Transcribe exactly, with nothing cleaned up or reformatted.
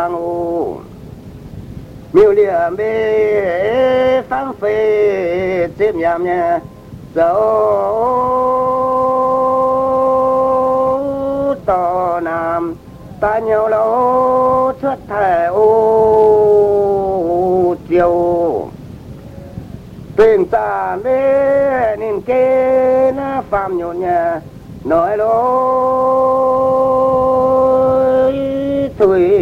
ô miêu liệm bê phang phê chim nhàm nha dấu tò nam ta nhau lâu xuất thẻ ô chiều tình ta mê nên kê na phàm nhộn nhà nói lối tuổi